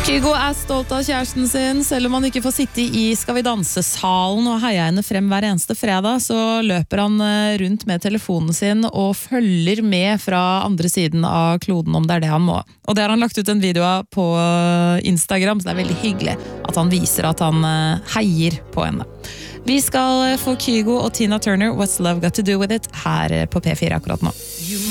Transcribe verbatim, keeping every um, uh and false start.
Kygo er stolt av kjæresten sin, selv om han ikke får sitte i Skal vi danse-salen og heie henne frem hver eneste fredag, så løper han rundt med telefonen sin og følger med fra andre siden av kloden om det er det han må. Og det har han lagt ut en video av på Instagram, så det er veldig hyggelig at han viser at han heier på henne. Vi skal få Kygo og Tina Turner, What's Love Got To Do With It, her på P fire akkurat nå.